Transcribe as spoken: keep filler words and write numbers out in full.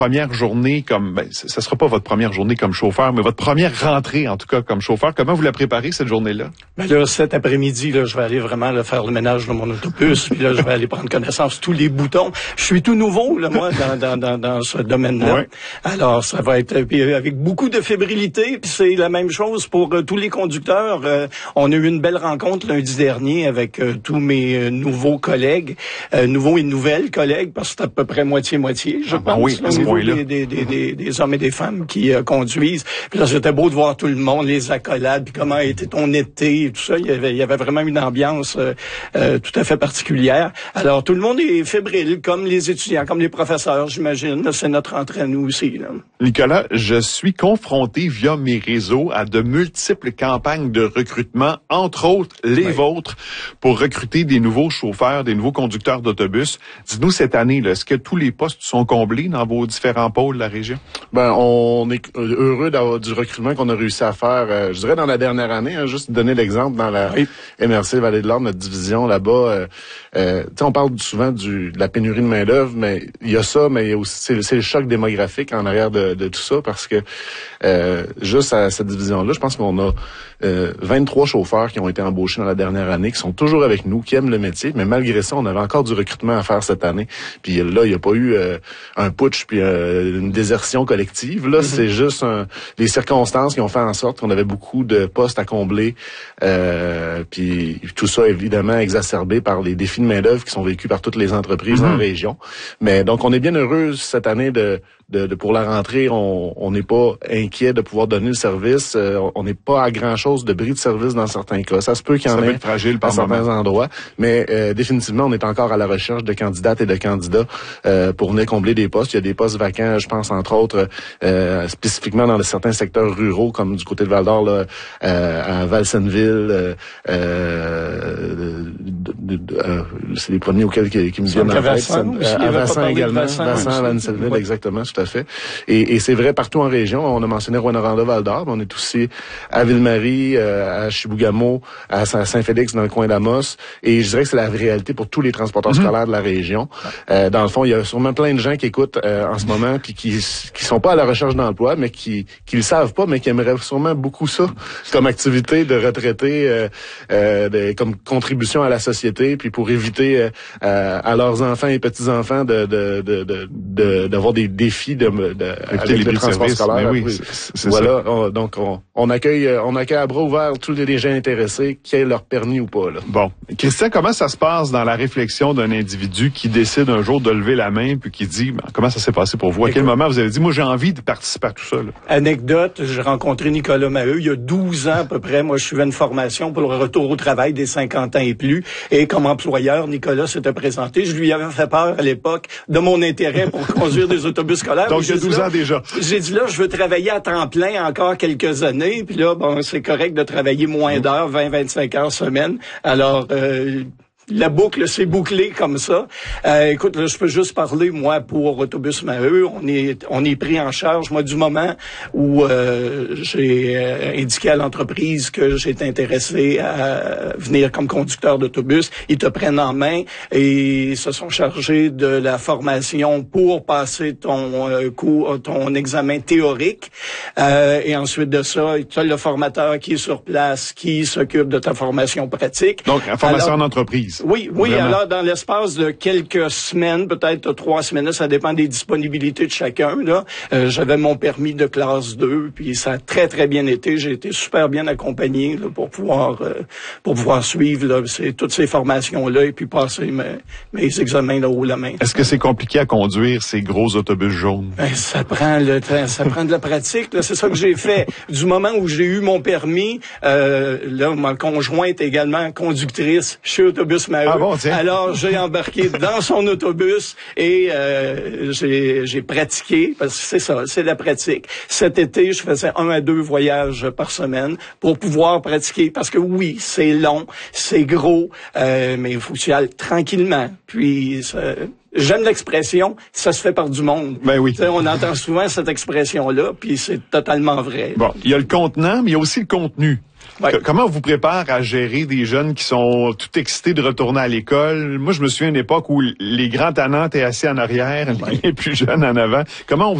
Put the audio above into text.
première journée comme, ben, ça sera pas votre première journée comme chauffeur, mais votre première rentrée, en tout cas, comme chauffeur. Comment vous la préparez, cette journée-là? Ben là, cet après-midi, là, je vais aller vraiment là, faire le ménage de mon autobus, puis là, je vais aller prendre connaissance de tous les boutons. Je suis tout nouveau, là, moi, dans, dans, dans, dans ce domaine-là. Ouais. Alors, ça va être puis, avec beaucoup de fébrilité, puis c'est la même chose pour euh, tous les conducteurs. Euh, on a eu une belle rencontre lundi dernier avec euh, tous mes euh, nouveaux collègues, euh, nouveaux et nouvelles collègues, parce que c'est à peu près moitié-moitié, je ah, pense. Ben oui, Là, Des, des, des, des, des hommes et des femmes qui euh, conduisent. Puis là, c'était beau de voir tout le monde, les accolades, puis comment était ton été, et tout ça. Il y avait, il y avait vraiment une ambiance euh, euh, tout à fait particulière. Alors, tout le monde est fébrile, comme les étudiants, comme les professeurs, j'imagine. C'est notre entrée à nous aussi. Là. Nicolas, je suis confronté via mes réseaux à de multiples campagnes de recrutement, entre autres les oui. vôtres, pour recruter des nouveaux chauffeurs, des nouveaux conducteurs d'autobus. Dites-nous cette année, là, est-ce que tous les postes sont comblés dans vos différents pôles de la région? Ben, on est heureux d'avoir du recrutement qu'on a réussi à faire, euh, je dirais, dans la dernière année. Hein, juste donner l'exemple, dans la oui. M R C Vallée de l'Or, notre division là-bas, euh, euh, tu sais, on parle souvent du, de la pénurie de main-d'œuvre, mais il y a ça, mais il y a aussi, c'est, c'est le choc démographique en arrière de, de tout ça, parce que euh, juste à cette division-là, je pense qu'on a euh, vingt-trois chauffeurs qui ont été embauchés dans la dernière année, qui sont toujours avec nous, qui aiment le métier, mais malgré ça, on avait encore du recrutement à faire cette année. Puis là, il n'y a pas eu euh, un putsch puis euh, une désertion collective. Là, mm-hmm. c'est juste un, les circonstances qui ont fait en sorte qu'on avait beaucoup de postes à combler. Euh, puis tout ça, évidemment, exacerbé par les défis de main-d'œuvre qui sont vécus par toutes les entreprises mm-hmm. en région. Mais donc, on est bien heureux cette année de De, de pour la rentrée, on n'est pas inquiet de pouvoir donner le service. Euh, on n'est pas à grand-chose de bris de service dans certains cas. Ça se peut qu'il y en ait fragile à certains endroits, mais euh, définitivement, on est encore à la recherche de candidates et de candidats euh, pour venir combler des postes. Il y a des postes vacants, je pense, entre autres, euh, spécifiquement dans certains secteurs ruraux, comme du côté de Val-d'Or, là, euh, à Valsenville. Euh, euh, de, de, de, euh, c'est les premiers auxquels qui, qui me viennent en tête. À Vincent également. Vincent, Valsenville, exactement, tout à fait. Et, et c'est vrai partout en région. On a mentionné Rouyn-Noranda, Val-d'Or, mais on est aussi à Ville-Marie, euh, à Chibougamau, à Saint-Félix, dans le coin d'Amos. Et je dirais que c'est la réalité pour tous les transporteurs mm-hmm. scolaires de la région. Euh, dans le fond, il y a sûrement plein de gens qui écoutent euh, en ce moment, puis qui qui sont pas à la recherche d'emploi, mais qui qui le savent pas, mais qui aimeraient sûrement beaucoup ça comme activité de retraité, euh, euh, de, comme contribution à la société, puis pour éviter euh, à leurs enfants et petits-enfants de de de de, de d'avoir des défis de, de, de avec le transport scolaire. Oui, c'est, c'est voilà, on, donc on, on accueille on accueille à bras ouverts tous les gens intéressés, qui aient leur permis ou pas. Là. Bon, Christian, comment ça se passe dans la réflexion d'un individu qui décide un jour de lever la main puis qui dit ben, comment ça s'est passé pour vous? À quel moment vous avez dit moi j'ai envie de participer à tout ça? Là? Anecdote, j'ai rencontré Nicolas Maheu il y a douze ans à peu près. Moi, je suivais une formation pour le retour au travail des cinquante ans et plus. Et comme employeur, Nicolas s'était présenté. Je lui avais fait peur à l'époque de mon intérêt pour conduire des autobus scolaires. Donc, il y a douze là, ans déjà. J'ai dit là, je veux travailler à temps plein encore quelques années. Puis là, bon, c'est correct de travailler moins d'heures, vingt à vingt-cinq heures semaine. Alors, euh, la boucle s'est bouclée comme ça. Euh, écoute, là, je peux juste parler, moi, pour Autobus Maheu. On est, on est pris en charge, moi, du moment où euh, j'ai euh, indiqué à l'entreprise que j'étais intéressé à venir comme conducteur d'autobus. Ils te prennent en main et ils se sont chargés de la formation pour passer ton euh, cours, ton examen théorique. Euh, et ensuite de ça, tu as le formateur qui est sur place, qui s'occupe de ta formation pratique. Donc, la formation Alors, en entreprise. Oui, oui. Vraiment. Alors, dans l'espace de quelques semaines, peut-être trois semaines, ça dépend des disponibilités de chacun, là. Euh, j'avais mon permis de classe deux, puis ça a très, très bien été. J'ai été super bien accompagné, là, pour pouvoir, euh, pour pouvoir suivre, là, c'est, toutes ces formations-là et puis passer mes, mes examens, là, haut la main. Est-ce que c'est compliqué à conduire ces gros autobus jaunes? Ben, ça prend le temps, ça prend de la pratique, là. C'est ça que j'ai fait. Du moment où j'ai eu mon permis, euh, là, ma conjointe est également conductrice chez Autobus Maheu. Ah bon, tiens. Alors, j'ai embarqué dans son autobus et euh, j'ai, j'ai pratiqué, parce que c'est ça, c'est la pratique. Cet été, je faisais un à deux voyages par semaine pour pouvoir pratiquer, parce que oui, c'est long, c'est gros, euh, mais il faut que tu y ailles tranquillement. Puis, ça, j'aime l'expression, ça se fait par du monde. Ben oui. T'sais, on entend souvent cette expression-là, puis c'est totalement vrai. Bon, il y a le contenant, mais il y a aussi le contenu. Ouais. Comment on vous prépare à gérer des jeunes qui sont tout excités de retourner à l'école? Moi, je me souviens d'une époque où les grands tannants étaient assis en arrière, ouais. les plus jeunes en avant. Comment on